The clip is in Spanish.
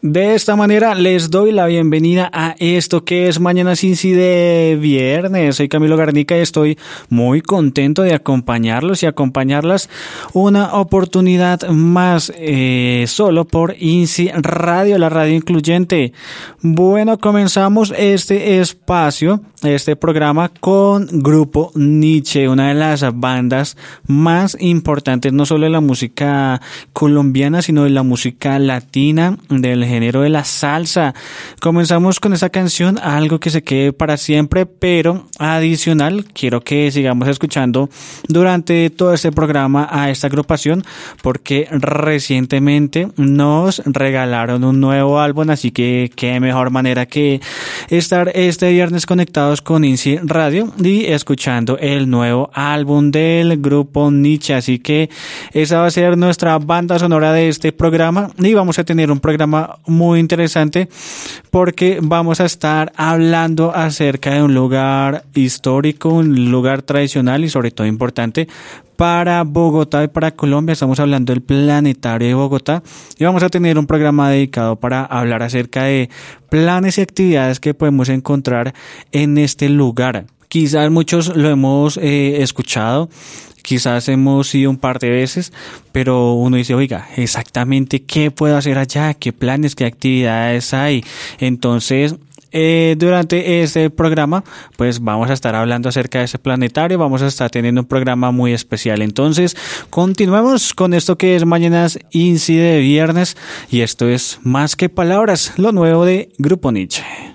De esta manera les doy la bienvenida a esto que es Mañanas Inci de viernes. Soy Camilo Garnica y estoy muy contento de acompañarlos y acompañarlas una oportunidad más solo por Inci Radio, la radio incluyente. Bueno, comenzamos este espacio, este programa con Grupo Nietzsche, una de las bandas más importantes no solo de la música colombiana sino de la música latina, del género de la salsa. Comenzamos con esta canción, algo que se quede para siempre, pero adicional, quiero que sigamos escuchando durante todo este programa a esta agrupación, porque recientemente nos regalaron un nuevo álbum, así que qué mejor manera que estar este viernes conectados con Inci Radio y escuchando el nuevo álbum del Grupo Nietzsche. Así que esa va a ser nuestra banda sonora de este programa y vamos a tener un programa muy interesante porque vamos a estar hablando acerca de un lugar histórico, un lugar tradicional y sobre todo importante para Bogotá y para Colombia. Estamos hablando del Planetario de Bogotá y vamos a tener un programa dedicado para hablar acerca de planes y actividades que podemos encontrar en este lugar. Quizás muchos lo hemos escuchado, quizás hemos ido un par de veces, pero uno dice, oiga, exactamente qué puedo hacer allá, qué planes, qué actividades hay. Entonces, durante este programa, pues vamos a estar hablando acerca de ese planetario, vamos a estar teniendo un programa muy especial. Entonces, continuemos con esto que es Mañanas Inci de viernes, y esto es Más que Palabras, lo nuevo de Grupo Nietzsche.